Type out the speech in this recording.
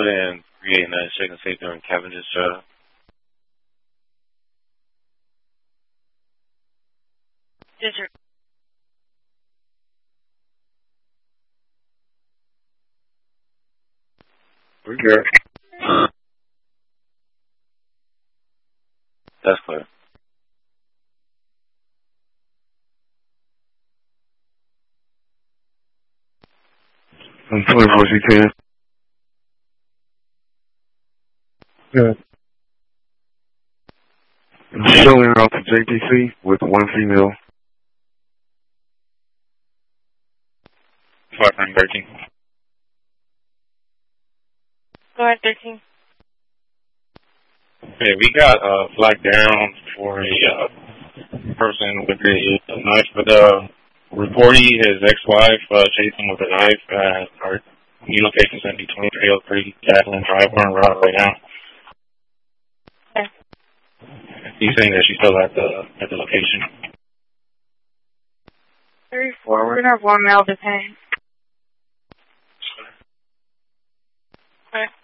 put in 3896 and say during Cavendish. Yes, sir. We're good. That's clear. I'm 24C10. Good. I'm showing off to JTC with one female. 5913. Go ahead, 13. Okay, we got a flag down for a person with a knife, but reporting his ex-wife chased him with a knife at our new location, 7303 Jacqueline Drive. We're on route right now. Okay. He's saying that she's still at the location. 34, we're going to have one male detained. Okay.